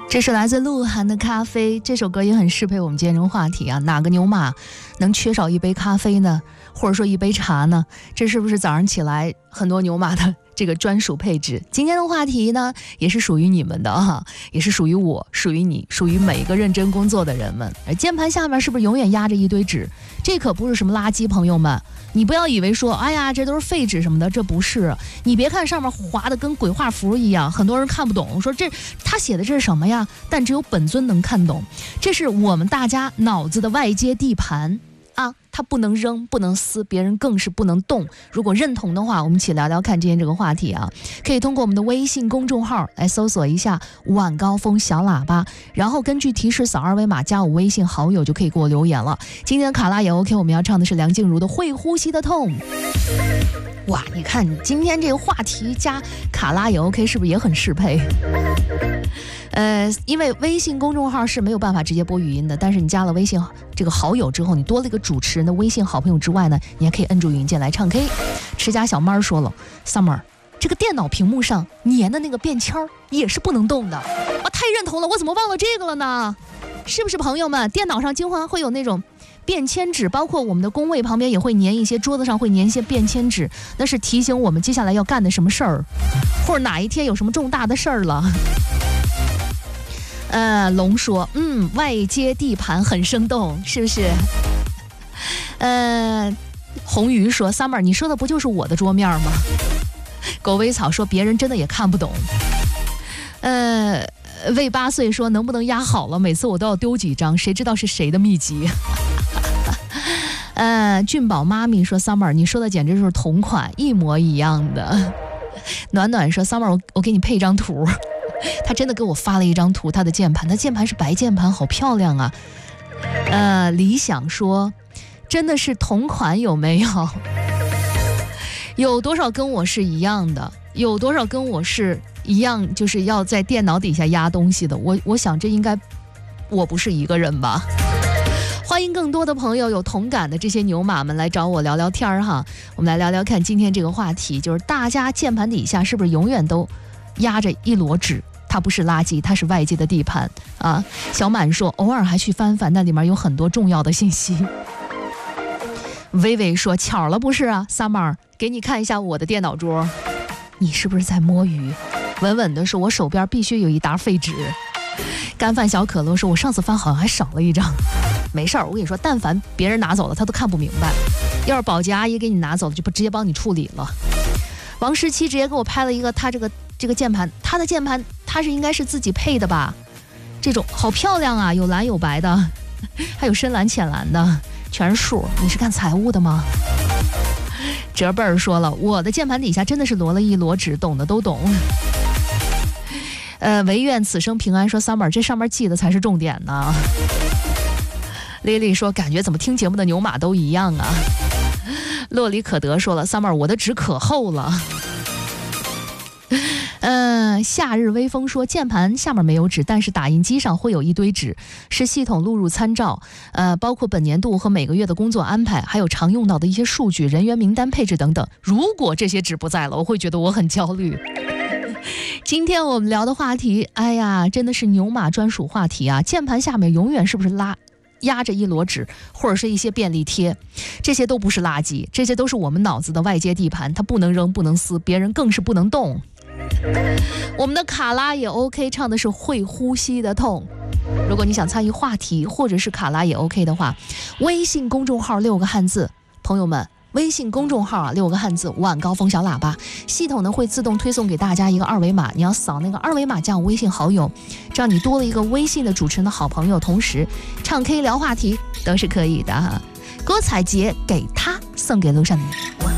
这是来自鹿晗的咖啡，这首歌也很适配我们今天这个话题啊。哪个牛马能缺少一杯咖啡呢？或者说一杯茶呢？这是不是早上起来很多牛马的这个专属配置？今天的话题呢，也是属于你们的哈，也是属于我，属于你，属于每一个认真工作的人们。而键盘下面是不是永远压着一堆纸？这可不是什么垃圾，朋友们，你不要以为说，哎呀，这都是废纸什么的，这不是。你别看上面划的跟鬼画符一样，很多人看不懂，说这他写的这是什么呀？但只有本尊能看懂，这是我们大家脑子的外接地盘。啊，它不能扔，不能撕，别人更是不能动。如果认同的话，我们一起聊聊看今天这个话题啊。可以通过我们的微信公众号来搜索一下晚高峰小喇叭，然后根据提示扫二维码加我微信好友就可以给我留言了。今天的卡拉也 OK， 我们要唱的是梁静茹的《会呼吸的痛》。哇，你看你今天这个话题加卡拉也 OK， 是不是也很适配？因为微信公众号是没有办法直接播语音的，但是你加了微信这个好友之后，你多了一个主持人的微信好朋友之外呢，你还可以摁住语音键来唱 K。持家小妹说了 ，Summer， 这个电脑屏幕上粘的那个便签也是不能动的。啊，太认同了，我怎么忘了这个了呢？是不是朋友们？电脑上经常会有那种便签纸，包括我们的工位旁边也会粘一些，桌子上会粘一些便签纸，那是提醒我们接下来要干的什么事儿，或者哪一天有什么重大的事儿了。龙说，外接地盘很生动，是不是？红鱼说 ，Summer， 你说的不就是我的桌面吗？狗尾草说，别人真的也看不懂。魏8岁说，能不能压好了？每次我都要丢几张，谁知道是谁的秘籍？俊宝妈咪说 ，Summer， 你说的简直就是同款，一模一样的。暖暖说 ，Summer， 我给你配一张图。他真的给我发了一张图，他的键盘，他键盘是白键盘，好漂亮啊。理想说，真的是同款有没有？有多少跟我是一样的？有多少跟我是一样，就是要在电脑底下压东西的？我想这应该我不是一个人吧。欢迎更多的朋友有同感的这些牛马们来找我聊聊天哈。我们来聊聊看今天这个话题，就是大家键盘底下是不是永远都压着一摞纸？它不是垃圾，它是外界的地盘啊。小满说，偶尔还去翻翻，那里面有很多重要的信息。微微说，巧了不是啊 ，Summer， 给你看一下我的电脑桌，你是不是在摸鱼？稳稳的说，我手边必须有一沓废纸。干饭小可乐说，我上次翻好像还少了一张。没事儿，我跟你说，但凡别人拿走了，他都看不明白。要是保洁阿姨给你拿走了，就直接帮你处理了。王17直接给我拍了一个他这个键盘，他的键盘他是应该是自己配的吧？这种好漂亮啊，有蓝有白的，还有深蓝浅蓝的，全是数。你是干财务的吗？哲贝儿说了，我的键盘底下真的是摞了一摞纸，懂的都懂。唯愿此生平安说 Summer， 这上面记的才是重点呢。Lily 说，感觉怎么听节目的牛马都一样啊。洛里可德说了 ，Summer， 我的纸可厚了。夏日微风说，键盘下面没有纸，但是打印机上会有一堆纸，是系统录入参照，包括本年度和每个月的工作安排，还有常用到的一些数据、人员名单配置等等。如果这些纸不在了，我会觉得我很焦虑。今天我们聊的话题，哎呀，真的是牛马专属话题啊！键盘下面永远是不是压着一摞纸，或者是一些便利贴，这些都不是垃圾，这些都是我们脑子的外接地盘，它不能扔，不能撕，别人更是不能动。我们的卡拉也 OK， 唱的是会呼吸的痛。如果你想参与话题，或者是卡拉也 OK 的话，微信公众号6个汉字，朋友们。微信公众号6个汉字晚高峰小喇叭，系统呢会自动推送给大家一个二维码，你要扫那个二维码加我微信好友，这样你多了一个微信的主持人的好朋友，同时唱 K 聊话题都是可以的哈。郭采洁给他送给路上的你。